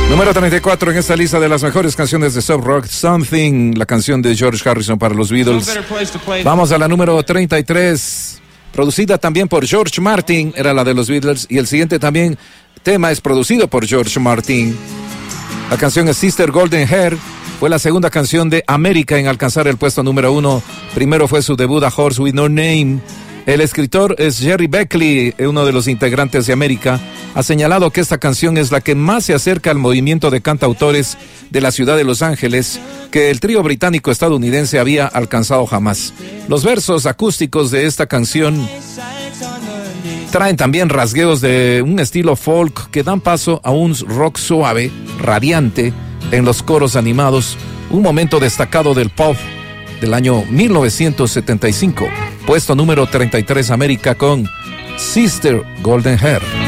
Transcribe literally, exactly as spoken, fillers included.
Número treinta y cuatro en esta lista de las mejores canciones de soft rock, Something, la canción de George Harrison para los Beatles. Vamos a la número treinta y tres, producida también por George Martin, era la de los Beatles, y el siguiente también tema es producido por George Martin. La canción es Sister Golden Hair, fue la segunda canción de América en alcanzar el puesto número uno. Primero fue su debut A Horse With No Name. El escritor es Jerry Beckley, uno de los integrantes de América. Ha señalado que esta canción es la que más se acerca al movimiento de cantautores de la ciudad de Los Ángeles que el trío británico-estadounidense había alcanzado jamás. Los versos acústicos de esta canción traen también rasgueos de un estilo folk que dan paso a un rock suave, radiante, en los coros animados, un momento destacado del pop del año mil novecientos setenta y cinco. Puesto número treinta y tres, América con Sister Golden Hair.